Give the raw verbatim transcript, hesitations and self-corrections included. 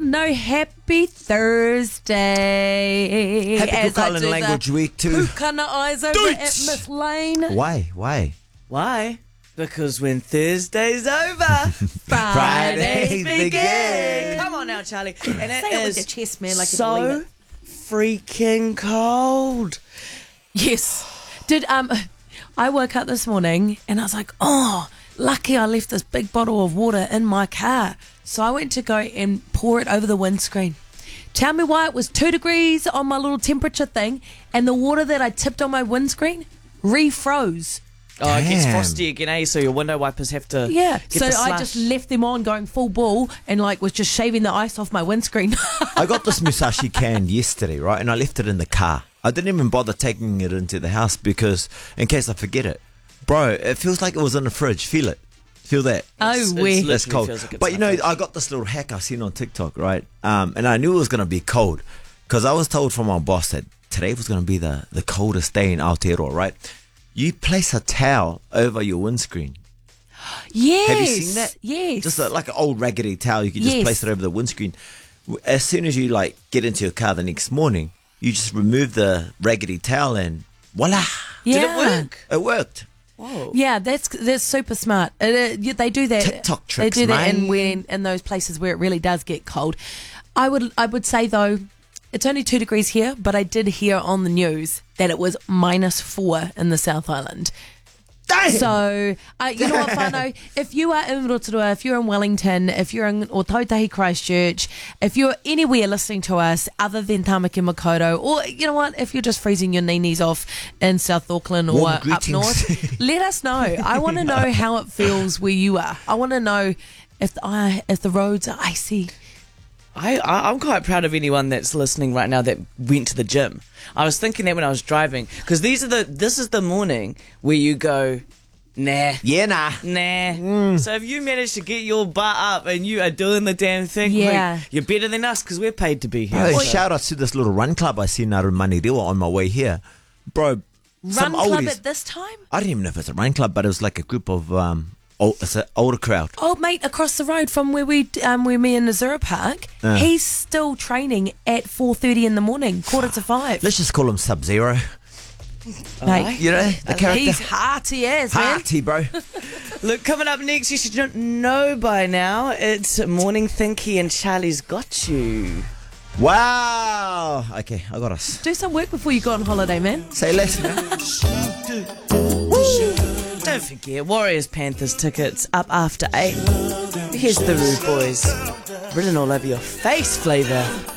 know, happy Thursday. Happy As Cook I Island do Language the Week too. Pukana eyes over Do at it. Miss Lane. Why? Why? Why? Because when Thursday's over, Fridays begin. begin. Come on now, Charlie. And it Say it with is your chest, man, like you believe so it. freaking cold. Yes. Did um, I woke up this morning and I was like, oh, lucky I left this big bottle of water in my car. So I went to go and pour it over the windscreen. Tell me why it was two degrees on my little temperature thing, and the water that I tipped on my windscreen refroze. Oh, it gets Damn. frosty again, eh? So your window wipers have to. Yeah. get So the I slush. just left them on, going full ball, and like was just shaving the ice off my windscreen. I got this Musashi can yesterday, right? And I left it in the car. I didn't even bother taking it into the house because, in case I forget it. Bro, it feels like it was in the fridge. Feel it. Feel that. Oh, It's- we. it's That's literally cold. feels like it's But you know, nothing. I got this little hack I seen on TikTok, right? Um, and I knew it was going to be cold because I was told from my boss that today was going to be the, the coldest day in Aotearoa, right? You place a towel over your windscreen. Yes. Have you seen that? Yes. Just a, like an old raggedy towel. You can just Yes. place it over the windscreen. As soon as you like get into your car the next morning, you just remove the raggedy towel and voila, yeah. Did it work? it worked. Whoa. Yeah, that's that's super smart. It, uh, yeah, they do that. TikTok They tricks, do that in mate. when in those places where it really does get cold. I would I would say though, it's only two degrees here, but I did hear on the news that it was minus four in the South Island. Damn. So, uh, you know what, whānau? If you are in Rotorua, if you're in Wellington, if you're in Ōtautahi Christchurch, if you're anywhere listening to us other than Tamaki Makaurau, or you know what, if you're just freezing your knees off in South Auckland or Warm up greetings. north, let us know. I want to know how it feels where you are. I want to know if the, uh, if the roads are icy. I, I, I'm quite proud of anyone that's listening right now that went to the gym. I was thinking that when I was driving, because these are the this is the morning where you go, nah, Yeah, nah. nah. So if you manage to get your butt up and you are doing the damn thing, Yeah. like, you're better than us because we're paid to be here. Bro, So- shout out to this little run club I seen out of Manirewa on my way here. Bro, some Run club oldies. at this time? I don't even know if it's a run club, but it was like a group of, um, old, it's an older crowd. Oh, mate, across the road from where we, um, where me and Nazura Park, Uh. he's still training at four thirty in the morning, quarter to five. Let's just call him Sub-Zero. Mate, You know, the character. he's hearty as, man. Hearty, bro. Look, coming up next, you should know by now, it's Morning Thinky and Charlie's Got You. Wow. Okay, I got us. Do some work before you go on holiday, man. Say less. Don't forget, Warriors Panthers tickets up after eight. Here's the Rude Boys. Written all over your face flavour.